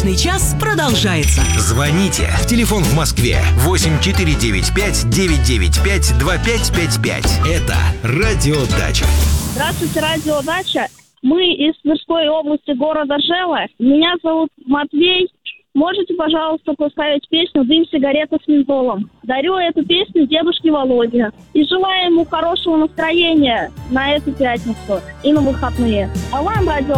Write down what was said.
Брачный час продолжается. Звоните. Телефон в Москве 8495-995-2555. Это Радио Дача. Здравствуйте, Радио Дача. Мы из Тверской области, города Ржева. Меня зовут Матвей. Можете, пожалуйста, поставить песню «Дым сигарета с ментолом». Дарю эту песню дедушке Володе. И желаю ему хорошего настроения на эту пятницу и на выходные. А вам, Радио